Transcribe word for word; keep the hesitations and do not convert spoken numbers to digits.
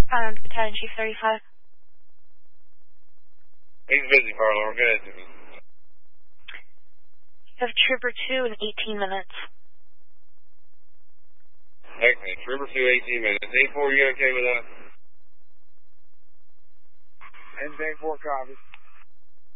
Um, Battalion Chief thirty-five. He's busy, Carlo. Go ahead. You have Trooper two in eighteen minutes. Excellent. Trooper two, eighteen minutes. eight four, you okay with that? N four copies.